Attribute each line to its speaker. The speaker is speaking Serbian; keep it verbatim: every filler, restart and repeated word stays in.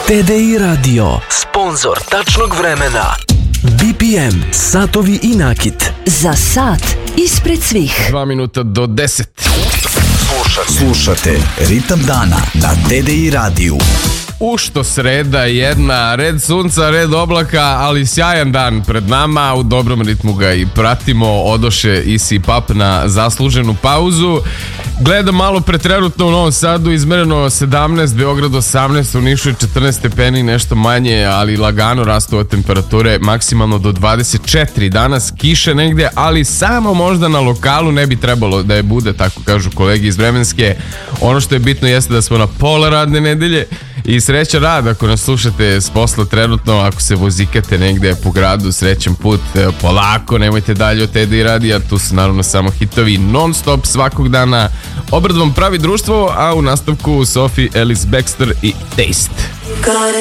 Speaker 1: T D I Radio, sponzor tačnog vremena. B P M, satovi i nakit.
Speaker 2: Za sat ispred svih.
Speaker 3: Dva minuta do deset.
Speaker 4: Slušate, Slušate Ritam dana na T D I radiju.
Speaker 3: Ušto sreda jedna, red sunca, red oblaka, ali sjajan dan pred nama, u dobrom ritmu ga i pratimo. Odoše Easy Pop na zasluženu pauzu. Gledam malo pre, trenutno u Novom Sadu izmereno sedamnaest, Beograd osamnaest, u Nišu je četrnaest stepeni, nešto manje, ali lagano rastu od temperature, maksimalno do dvadeset četiri. Danas kiše negde, ali samo možda na lokalu, ne bi trebalo da je bude, tako kažu kolegi iz Vremenske. Ono što je bitno jeste da smo na pola radne nedelje i sreća rad ako nas slušate s posla trenutno, ako se vozikate negde po gradu, srećan put, polako, nemojte dalje od T D I radija, tu su naravno samo hitovi non stop svakog dana. Obradom pravi društvo, a u nastavku Sophie Ellis Bextor i Taste.